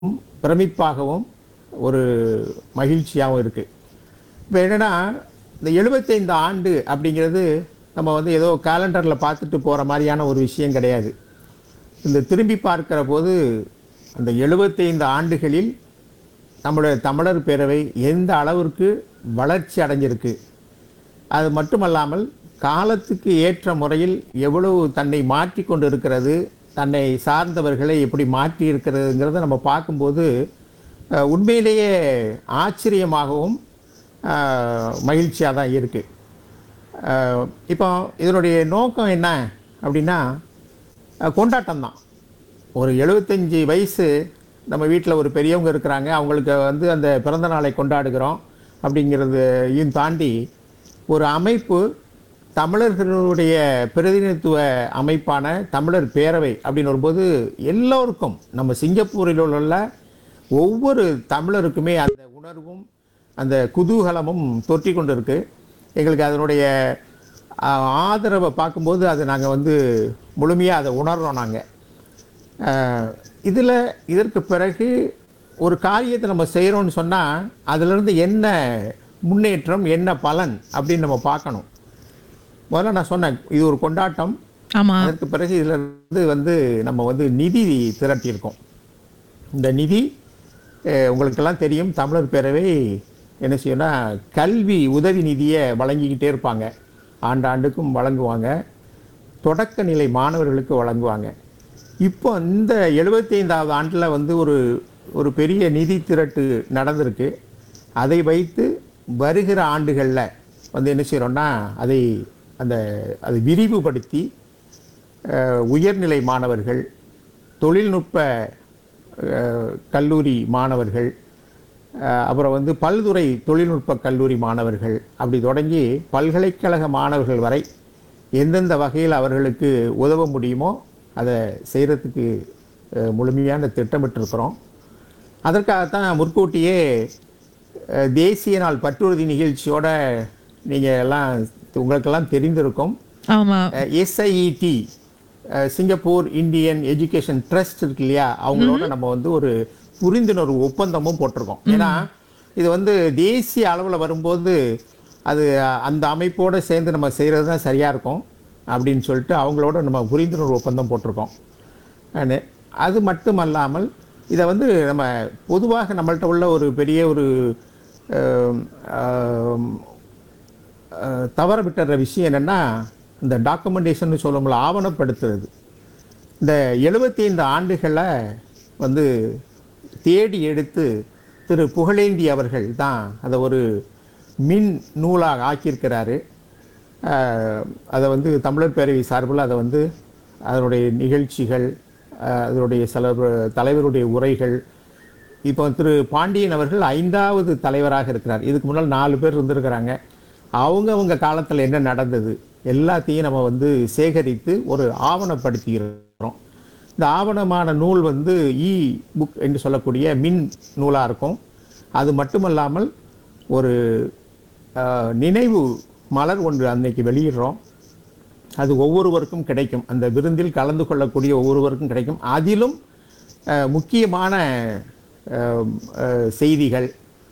பிரமிப்பாகவும் ஒரு மகிழ்ச்சியாகவும் இருக்குது. இப்போ என்னென்னா, இந்த 75 ஆண்டு அப்படிங்கிறது நம்ம வந்து ஏதோ கேலண்டரில் பார்த்துட்டு போகிற மாதிரியான ஒரு விஷயம் கிடையாது. இந்த திரும்பி பார்க்கிற போது அந்த 75 ஆண்டுகளில் நம்முடைய தமிழர் பேரவை எந்த அளவிற்கு வளர்ச்சி அடைஞ்சிருக்கு, அது மட்டுமல்லாமல் காலத்துக்கு ஏற்ற முறையில் எவ்வளவு தன்னை மாற்றி கொண்டு இருக்கிறது, தன்னை சார்ந்தவர்களை எப்படி மாற்றி இருக்கிறதுங்கிறத நம்ம பார்க்கும்போது உண்மையிலேயே ஆச்சரியமாகவும் மகிழ்ச்சியாக தான் இருக்குது. இப்போ இதனுடைய நோக்கம் என்ன அப்படின்னா, கொண்டாட்டம் தான். ஒரு 75 வயசு நம்ம வீட்டில் ஒரு பெரியவங்க இருக்கிறாங்க, அவங்களுக்கு வந்து அந்த பிறந்த நாளை கொண்டாடுகிறோம் அப்படிங்கிறதையும் தாண்டி ஒரு அமைப்பு, தமிழர்களுடைய பிரதிநிதித்துவ அமைப்பான தமிழர் பேரவை அப்படின்னு வரும்போது எல்லோருக்கும், நம்ம சிங்கப்பூரில் உள்ள ஒவ்வொரு தமிழருக்குமே அந்த உணர்வும் அந்த குதூகலமும் தொற்றி கொண்டு இருக்கு. எங்களுக்கு அதனுடைய ஆதரவை பார்க்கும்போது அதை நாங்கள் வந்து முழுமையாக அதை உணர்றோம். நாங்கள் இதற்கு பிறகு ஒரு காரியத்தை நம்ம செய்கிறோன்னு சொன்னால் அதிலிருந்து என்ன முன்னேற்றம், என்ன பலன் அப்படின்னு நம்ம பார்க்கணும். முதல்ல நான் சொன்னேன், இது ஒரு கொண்டாட்டம். அதற்கு பிறகு இதிலிருந்து வந்து நம்ம வந்து நிதி திரட்டியிருக்கோம். இந்த நிதி உங்களுக்கெல்லாம் தெரியும், தமிழர் பேரவை என்ன செய்யணும்னா கல்வி உதவி நிதியை வழங்கிக்கிட்டே இருப்பாங்க. ஆண்டாண்டுக்கும் வழங்குவாங்க, தொடக்க நிலை மாணவர்களுக்கு வழங்குவாங்க. இப்போ இந்த 75வது ஆண்டில் வந்து ஒரு பெரிய நிதி திரட்டு நடந்திருக்கு. அதை வைத்து வருகிற ஆண்டுகளில் வந்து என்ன செய்கிறோன்னா அதை விரிவுபடுத்தி உயர்நிலை மாணவர்கள், தொழில்நுட்ப கல்லூரி மாணவர்கள், அப்புறம் வந்து பல்துறை தொழில்நுட்ப கல்லூரி மாணவர்கள், அப்படி தொடங்கி பல்கலைக்கழக மாணவர்கள் வரை எந்தெந்த வகையில் அவர்களுக்கு உதவ முடியுமோ அதை செய்கிறதுக்கு முழுமையான திட்டமிட்டிருக்கிறோம். அதற்காகத்தான் முற்கூட்டியே தேசிய நாள் பற்றுறுதி நிகழ்ச்சியோட நீங்கள் எல்லாம் உங்களுக்கெல்லாம் தெரிந்திருக்கும். SIET, Singapore Indian education trust இருக்கு இல்லையா, அவங்களோட நம்ம வந்து ஒரு புரிந்துணர்வு ஒப்பந்தமும் போட்டிருக்கோம். ஏன்னா இது வந்து தேசிய அளவில் வரும்போது அது அந்த அமைப்போடு சேர்ந்து நம்ம செய்கிறது தான் சரியாக இருக்கும் அப்படின்னு சொல்லிட்டு அவங்களோட நம்ம புரிந்துணர்வு ஒப்பந்தம் போட்டிருக்கோம். அது மட்டுமல்லாமல் இதை வந்து நம்ம பொதுவாக நம்மள்கிட்ட உள்ள ஒரு பெரிய ஒரு தவற விட்டுற விஷயம் என்னென்னா, இந்த டாக்குமெண்டேஷன் சொல்லும்போது ஆவணப்படுத்துறது. இந்த 75 ஆண்டுகளை வந்து தேடி எடுத்து திரு புகழேந்தி அவர்கள் தான் அதை ஒரு மின் நூலாக ஆக்கியிருக்கிறாரு. அதை வந்து தமிழர் பேரவை சார்பில் அதை வந்து அதனுடைய நிகழ்ச்சிகள், அதனுடைய சில தலைவருடைய உரைகள், இப்போ திரு பாண்டியன் அவர்கள் 5வது தலைவராக இருக்கிறார். இதுக்கு முன்னால் 4 பேர் இருந்திருக்கிறாங்க. அவங்க காலத்தில் என்ன நடந்தது எல்லாத்தையும் நம்ம வந்து சேகரித்து ஒரு ஆவணப்படுத்திக்கிறோம். இந்த ஆவணமான நூல் வந்து புக் என்று சொல்லக்கூடிய மின் நூலாக இருக்கும். அது மட்டுமல்லாமல் ஒரு நினைவு மலர் ஒன்று அன்னைக்கு வெளியிடுறோம். அது ஒவ்வொருவருக்கும் கிடைக்கும், அந்த விருந்தில் கலந்து கொள்ளக்கூடிய ஒவ்வொருவருக்கும் கிடைக்கும். அதிலும் முக்கியமான செய்திகள்,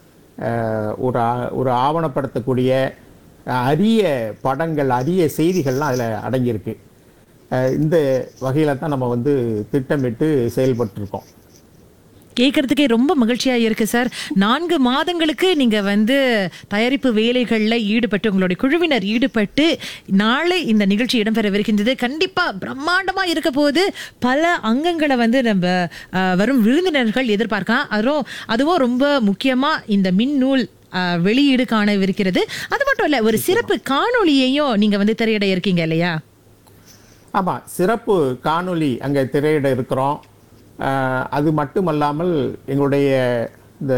ஒரு ஆவணப்படுத்தக்கூடிய அரிய படங்கள், அரிய செய்திகள்லாம் அதில் அடங்கியிருக்கு. இந்த வகையில் தான் நம்ம வந்து திட்டமிட்டு செயல்பட்டுருக்கோம். கேட்கறதுக்கே ரொம்ப மகிழ்ச்சியா இருக்கு சார். 4 மாதங்களுக்கு நீங்க வந்து தயாரிப்பு வேலைகள்ல ஈடுபட்டு, உங்களுடைய குழுவினர் ஈடுபட்டு நாளை இந்த நிகழ்ச்சி இடம்பெறவிருக்கின்றது. கண்டிப்பா பிரம்மாண்டமா இருக்க போது பல அங்கங்களை வந்து நம்ம வரும் விருந்தினர்கள் எதிர்பார்க்கலாம். அதுவும் ரொம்ப முக்கியமா இந்த மின்னூல் வெளியீடு காணவிருக்கிறது. அது மட்டும் இல்ல, ஒரு சிறப்பு காணொளியையும் நீங்க வந்து திரையிட இருக்கீங்க இல்லையா? ஆமாம், சிறப்பு காணொளி அங்கே திரையிட இருக்கிறோம். அது மட்டுமல்லாமல் எங்களுடைய இந்த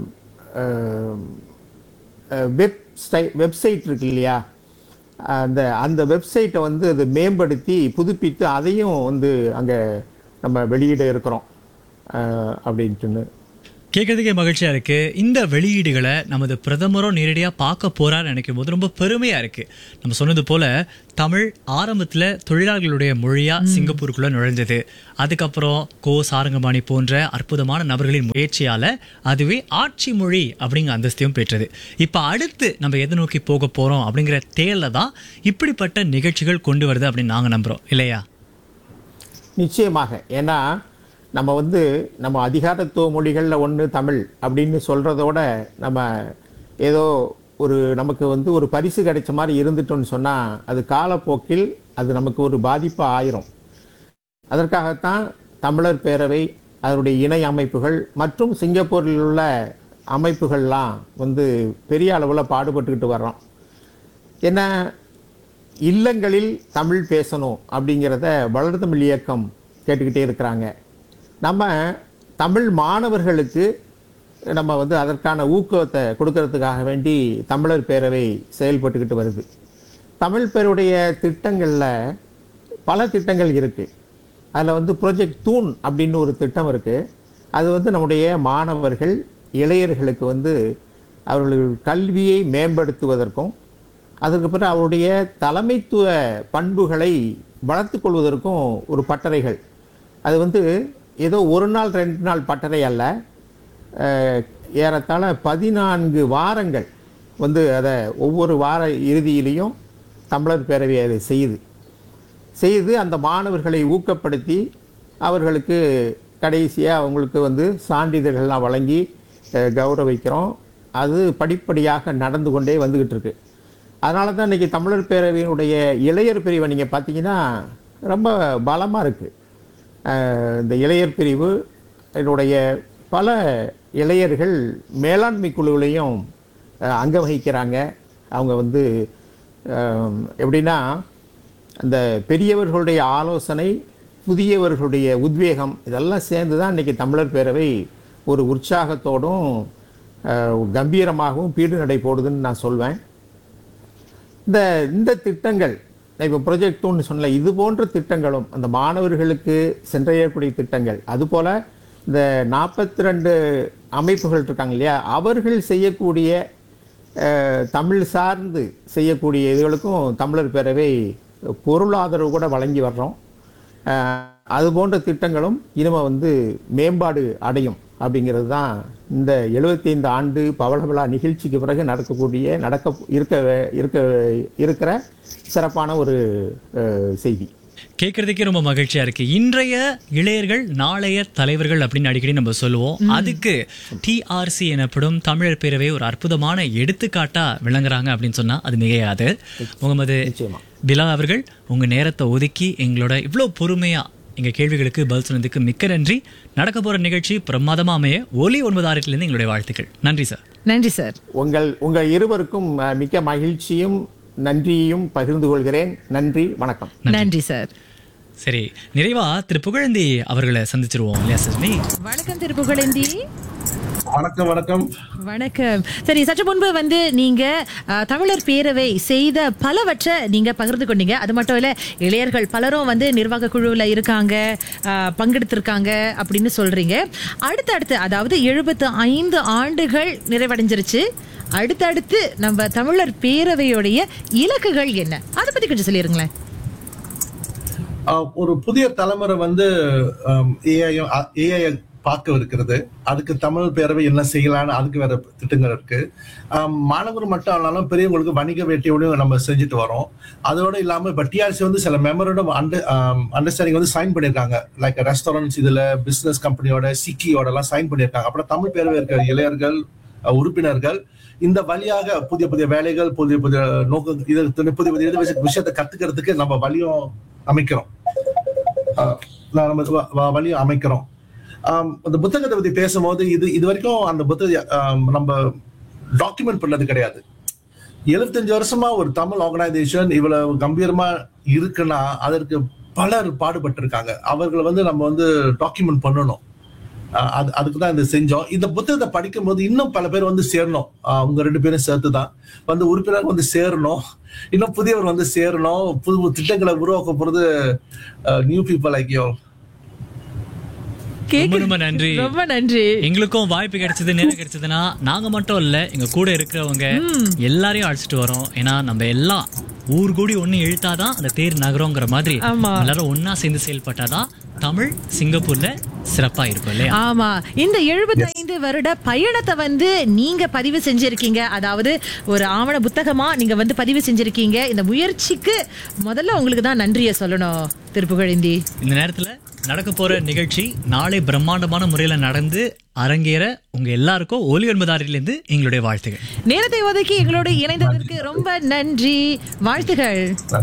வெப்சைட் இருக்கு இல்லையா, அந்த வெப்சைட்டை வந்து அது மேம்படுத்தி புதுப்பித்து அதையும் வந்து அங்கே நம்ம வெளியிட இருக்கிறோம் அப்படின்ட்டுன்னு. கேட்கறதுக்கே மகிழ்ச்சியா இருக்கு. இந்த வெளியீடுகளை நமது பிரதமரும் நேரடியா பார்க்க போறான்னு நினைக்கும் போது ரொம்ப பெருமையா இருக்கு. நம்ம சொன்னது போல தமிழ் ஆரம்பத்துல தொழிலாளர்களுடைய மொழியா சிங்கப்பூருக்குள்ள நுழைஞ்சது. அதுக்கப்புறம் சாரங்கபாணி போன்ற அற்புதமான நபர்களின் முயற்சியால அதுவே ஆட்சி மொழி அப்படிங்கிற அந்தஸ்தையும் பெற்றது. இப்ப அடுத்து நம்ம எதை நோக்கி போக போறோம் அப்படிங்கிற தேர்ல தான் இப்படிப்பட்ட நிகழ்ச்சிகள் கொண்டு வருது அப்படின்னு நாங்க நம்புறோம் இல்லையா? நிச்சயமாக. ஏன்னா நம்ம அதிகாரத்துவ மொழிகளில் ஒன்று தமிழ் அப்படின்னு சொல்கிறதோட நம்ம ஏதோ நமக்கு ஒரு பரிசு கிடைச்ச மாதிரி இருந்துட்டோன்னு சொன்னால் அது காலப்போக்கில் அது நமக்கு ஒரு பாதிப்பு ஆயிரும். அதற்காகத்தான் தமிழர் பேரவை, அதனுடைய இணை அமைப்புகள் மற்றும் சிங்கப்பூரில் உள்ள அமைப்புகள்லாம் பெரிய அளவில் பாடுபட்டுக்கிட்டு வர்றோம். ஏன்னா இல்லங்களில் தமிழ் பேசணும் அப்படிங்கிறத வளர்தமிழ் இயக்கம் கேட்டுக்கிட்டே இருக்கிறாங்க. நம்ம தமிழ் மாணவர்களுக்கு நம்ம அதற்கான ஊக்கத்தை கொடுக்கறதுக்காக வேண்டி தமிழர் பேரவை செயல்பட்டுக்கிட்டு வருது. தமிழ் பேருடைய திட்டங்களில் பல திட்டங்கள் இருக்குது. அதில் ப்ராஜெக்ட் தூண் அப்படின்னு ஒரு திட்டம் இருக்குது. அது நம்முடைய மாணவர்கள் இளையர்களுக்கு அவர்கள் கல்வியை மேம்படுத்துவதற்கும் அதற்கு பிறகு அவருடைய தலைமைத்துவ பண்புகளை வளர்த்து கொள்வதற்கும் ஒரு பட்டறைகள். அது ஏதோ ஒரு நாள் 2 நாள் பட்டறை அல்ல, ஏறத்தாழ 14 வாரங்கள் அதை ஒவ்வொரு வார இறுதியிலையும் தமிழர் பேரவை அதை செய்து அந்த மாணவர்களை ஊக்கப்படுத்தி அவர்களுக்கு கடைசியாக அவங்களுக்கு சான்றிதழ்கள்லாம் வழங்கி கௌரவிக்கிறோம். அது படிப்படியாக நடந்து கொண்டே வந்துக்கிட்டு இருக்கு. அதனால தான் இன்றைக்கி தமிழர் பேரவையினுடைய இளையர் பிரிவை நீங்கள் பார்த்தீங்கன்னா ரொம்ப பலமாக இருக்குது. இந்த இளையர் பிரிவு என்னுடைய பல இளையர்கள் மேலாண்மை குழுவிலையும் அங்க வகிக்கிறாங்க. அவங்க எப்படின்னா அந்த பெரியவர்களுடைய ஆலோசனை, புதியவர்களுடைய உத்வேகம் இதெல்லாம் சேர்ந்து தான் இன்றைக்கி தமிழர் பேரவை ஒரு உற்சாகத்தோடும் கம்பீரமாகவும் பீடு நடை போடுதுன்னு நான் சொல்வேன். இந்த திட்டங்கள் இப்போ ப்ரொஜெக்ட் தூண்னு சொன்னல, இது போன்ற திட்டங்களும் அந்த மாணவர்களுக்கு சென்றடையக்கூடிய திட்டங்கள், அதுபோல் இந்த 42 அமைப்புகள் இருக்காங்க இல்லையா, அவர்கள் செய்யக்கூடிய தமிழ் சார்ந்து செய்யக்கூடிய இதுகளுக்கும் தமிழர் பேரவை பொருளாதரவு கூட வழங்கி வர்றோம். அது போன்ற திட்டங்களும் இனிமே மேம்பாடு அடையும் அப்படிங்கிறது தான் இந்த 75 ஆண்டு பவள விழா நிகழ்ச்சிக்கு பிறகு இருக்கிற சிறப்பான ஒரு செய்தி. கேட்கறதுக்கே ரொம்ப மகிழ்ச்சியா இருக்கு. இன்றைய இளையர்கள் நாளைய தலைவர்கள் அப்படின்னு அடிக்கடி நம்ம சொல்லுவோம். அதுக்கு டிஆர்சி எனப்படும் தமிழர் பேரவை ஒரு அற்புதமான எடுத்துக்காட்டா விளங்குறாங்க அப்படின்னு சொன்னா அது மிகையாது. முகமது பிலா அவர்கள் உங்க நேரத்தை ஒதுக்கி எங்களோட இவ்வளவு பொறுமையா எங்க கேள்விகளுக்கு பதில் சொன்னதுக்கு மிக்க நன்றி. நடக்க போற நிகழ்ச்சி பிரமாதமா அமைய ஒலி 96 எங்களுடைய வாழ்த்துக்கள். நன்றி சார். நன்றி சார். உங்கள் இருவருக்கும் மிக்க மகிழ்ச்சியும் நன்றியையும் பகிர்ந்து கொள்கிறேன். நன்றி, வணக்கம். நன்றி சார். சரி, நிறைவா திரு புகழேந்தி அவர்களை சந்திச்சிருவோம் இல்லையா சார்? வணக்கம் திரு புகழேந்தி. வணக்கம். வணக்கம் வணக்கம். சரி, சற்று முன்பு நீங்க தமிழர் பேரவை செய்த பலவற்றை நீங்க பகிர்ந்து கொண்டீங்க. அது மட்டும் இல்ல, இளையர்கள் பலரும் நிர்வாக குழுவில் இருக்காங்க, பங்கெடுத்திருக்காங்க அப்படின்னு சொல்றீங்க. அடுத்தடுத்து அதாவது 75 ஆண்டுகள் நிறைவடைஞ்சிருச்சு. அடுத்தடுத்து நம்ம தமிழர் பேரவையுடைய இலக்குகள் என்ன, அதை பத்தி கொஞ்சம் சொல்லிருங்களேன். ஒரு புதிய தலைமுறை ஏஐ பார்க்க இருக்கிறது. அதுக்கு தமிழ் பேரவை என்ன செய்யலான்னு அதுக்கு வேற திட்டங்கள் இருக்கு. மாணவர் மட்டும் ஆனாலும் பெரியவங்களுக்கு வணிக வேட்டியோடு நம்ம செஞ்சுட்டு வரோம். அதோட இல்லாம இப்ப டிஆர்சி சில மெமரண்டம் அண்டர்ஸ்டாண்டிங் சைன் பண்ணியிருக்காங்க. லைக் ரெஸ்டாரண்ட்ஸ், இதுல பிசினஸ் கம்பெனியோட சிக்கியோட எல்லாம் சைன் பண்ணியிருக்காங்க. அப்புறம் தமிழ் பேரவை இருக்கிற இளையர்கள் உறுப்பினர்கள் இந்த வழியாக புதிய புதிய வேலைகள், புதிய புதிய நோக்கம், இது புதிய புதிய விஷயத்தை கத்துக்கிறதுக்கு நம்ம வழியும் அமைக்கிறோம். அந்த புத்தகத்தை பத்தி பேசும்போது இது வரைக்கும் அந்த புத்தகம் நம்ம டாக்குமெண்ட் பண்ணது கிடையாது. 75 வருஷமா ஒரு தமிழ் ஆர்கனைசேஷன் இவ்வளவு கம்பீரமா இருக்குன்னா அதற்கு பலர் பாடுபட்டு இருக்காங்க. அவர்களை நம்ம டாக்குமெண்ட் பண்ணணும். அதுக்குதான் இதை செஞ்சோம். இந்த புத்தகத்தை படிக்கும் போது இன்னும் பல பேர் சேரணும். அவங்க 2 பேரும் சேர்த்துதான் உறுப்பினர் சேரணும். இன்னும் புதியவர் சேரணும். புது திட்டங்களை உருவாக்க போறது நியூ பீப்புள் லைக் யூ. ரொம்ப நன்றி. ரொம்ப நன்றி. எங்களுக்கும் வாய்ப்பு கிடைச்சது, நேரம் கிடைச்சதுன்னா நாங்க மட்டும் இல்ல, எங்க கூட இருக்கிறவங்க எல்லாரையும் அழைச்சிட்டு வரோம். ஏன்னா நம்ம எல்லாம் ஊர் கூடி ஒண்ணு இழுத்தாதான் அந்த தேர் நகரங்கிற மாதிரி எல்லாரும் ஒன்னா சேர்ந்து செயல்பட்டாதான் தமிழ் சிங்கப்பூர்ல சிறப்பா இருக்கும் இல்லையா? ஆமா. இந்த 75 வருட பயணத்தை வந்து நீங்க பதிவு செஞ்சிருக்கீங்க. அதாவது ஒரு ஆவண புத்தகமா நீங்க வந்து பதிவு செஞ்சிருக்கீங்க. இந்த முயற்சிக்கு முதல்ல உங்களுக்கு தான் நன்றியை சொல்லணும் திருப்புகழேந்தி. இந்த நேரத்துல நடக்க போற நிகழ்ச்சி நாளை பிரம்மாண்டமான முறையில நடந்து அரங்கேற உங்க எல்லாருக்கும் ஒலி 96 எங்களுடைய வாழ்த்துகள். நேரத்தை ஒதுக்கி எங்களோட இணைந்ததற்கு ரொம்ப நன்றி, வாழ்த்துகள்.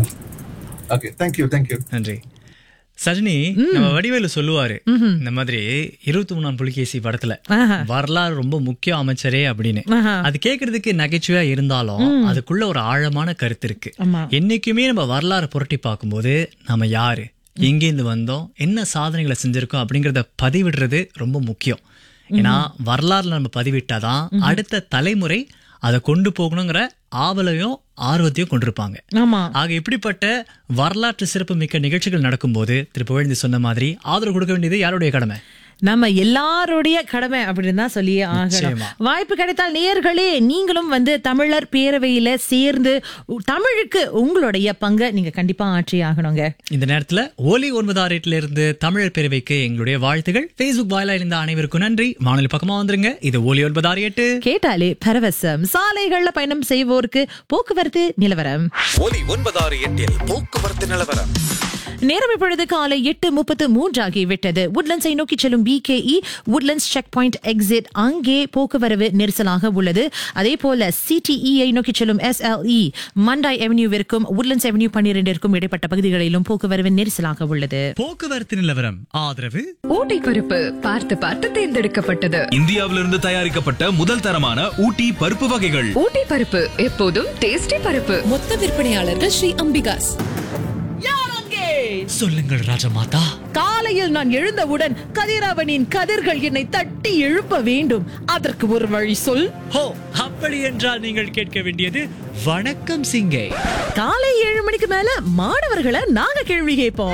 நன்றி. சஜினி, நம்ம வடிவேலு சொல்லுவாரு இந்த மாதிரி 23ஆம் புலிகேசி படத்துல வரலாறு ரொம்ப முக்கிய அமைச்சரே அப்படின்னு. அது கேக்குறதுக்கு நகைச்சுவையா இருந்தாலும் அதுக்குள்ள ஒரு ஆழமான கருத்து இருக்கு. என்னைக்குமே நம்ம வரலாறு புரட்டி பார்க்கும்போது நம்ம யாரு, எங்கேருந்து வந்தோம், என்ன சாதனைகளை செஞ்சிருக்கோம் அப்படிங்கறத பதிவிடுறது ரொம்ப முக்கியம். ஏன்னா வரலாறுல நம்ம பதிவிட்டாதான் அடுத்த தலைமுறை அதை கொண்டு போகணுங்கிற ஆவலையும் ஆர்வத்தையும் கொண்டிருப்பாங்க. ஆக இப்படிப்பட்ட வரலாற்று சிறப்பு மிக்க நிகழ்ச்சிகள் நடக்கும்போது திருப்புகழேந்தி சொன்ன மாதிரி ஆதரவு கொடுக்க வேண்டியது யாருடைய கடமை? நம்ம எல்லாருடைய கடமை அப்படின்னு தான் சொல்லி ஆகணும். வாய்ப்பு கிடைத்தால் நேயர்களே நீங்களும் வந்து தமிழர் பேரவையில சேர்ந்து தமிழுக்கு உங்களுடைய பங்கை நீங்க கண்டிப்பா ஆற்றி ஆகணுங்க. இந்த நேரத்துல ஒலி 96 இருந்து தமிழர் பேரவைக்கு எங்களுடைய வாழ்த்துகள். Facebook வாயிலா இருந்த அனைவருக்கும் நன்றி. வானொலி பக்கமா வந்துருங்க. இது ஒலி 96 கேட்டாலே பரவசம். சாலைகள்ல பயணம் செய்வோருக்கு போக்குவரத்து நிலவரம். ஒலி 96 போக்குவரத்து நிலவரம். நேரம் இப்பொழுது காலை 8:33 ஆகிவிட்டது. உட்லண்ட்ஸை நோக்கி செல்லும் BKE Woodlands check point exit அங்கே போக்குவரவு நெரிசலாக உள்ளது. அதே போல CTE நோக்கி செல்லும் SLE மண்டாய் அவென்யூவிற்கும் உட்லண்ட்ஸ் அவென்யூ 12 இடைப்பட்ட பகுதிகளிலும் போக்குவரவு நெரிசலாக உள்ளது. போக்குவரத்து நிலவரம் ஆதரவு ஊட்டி பருப்பு பார்த்து பார்த்து தேர்ந்தெடுக்கப்பட்டது. இந்தியாவிலிருந்து தயாரிக்கப்பட்ட முதல் தரமான ஊட்டி பருப்பு வகைகள். ஊட்டி பருப்பு எப்போதும் டேஸ்டி பருப்பு. மொத்த விற்பனையாளர்கள் ஸ்ரீ அம்பிகாஸ். சொல்லுங்கள் ராஜமாதா. காலையில் நான் எழுந்தவுடன் கதிரவனின் கதிர்கள் என்னை தட்டி எழுப்ப வேண்டும். அதற்கு ஒரு வழி சொல். ஹோ, அப்படி என்றால் நீங்கள் கேட்க வேண்டியது வணக்கம் சிங்கே. காலை 7 மணிக்கு மேல மாணவர்களை நாங்க கேள்வி கேட்போம்.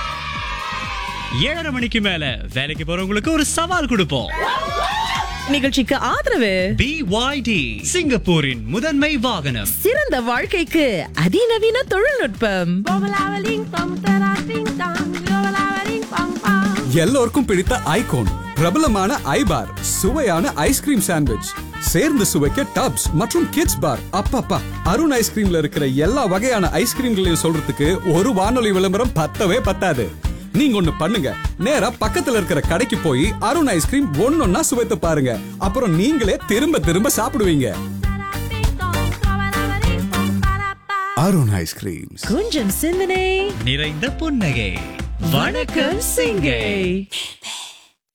7:30 மணிக்கு மேல வேலைக்கு போறவங்களுக்கு ஒரு சவால் கொடுப்போம். நிகழ்ச்சிக்கு ஆதரவு BYD சிங்கப்பூரின் முதன்மை வாகனம். சிறந்த வாழ்க்கைக்கு அதிநவீன தொழில்நுட்பம். எல்லோருக்கும் பிடித்த ஐகோன் பிரபலமான ஐபார், சுவையான ஐஸ்கிரீம் சாண்ட்விச், சேர்ந்து சுவைக்க டப்ஸ் மற்றும் கிட்ஸ் பார். அப்பப்பா, அருண் ஐஸ்கிரீம்ல இருக்கிற எல்லா வகையான ஐஸ்கிரீம்களையும் சொல்றதுக்கு ஒரு வானொலி விளம்பரம் பத்தவே பத்தாது. நீங்க ஒண்ணு பண்ணுங்க, நேரா பக்கத்துல இருக்கிற கடைக்கு போய் அருண் ஐஸ்கிரீம் ஒன்னொன்னா சுவைத்து பாருங்க. அப்புறம் நீங்களே திரும்ப திரும்ப சாப்பிடுவீங்க. அருண் ஐஸ்கிரீம், கொஞ்சம் சிந்தனை நிறைந்த புன்னகை. வணக்கம் சிங்கே.